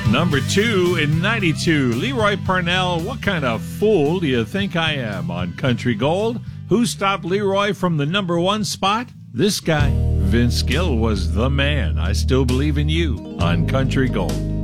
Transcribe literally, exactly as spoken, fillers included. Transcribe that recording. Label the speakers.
Speaker 1: Number two in ninety-two, Leroy Parnell, What Kind of Fool Do You Think I Am? On Country Gold. Who stopped Leroy from the number one spot? This guy. Vince Gill was the man. I Still Believe in You on Country Gold.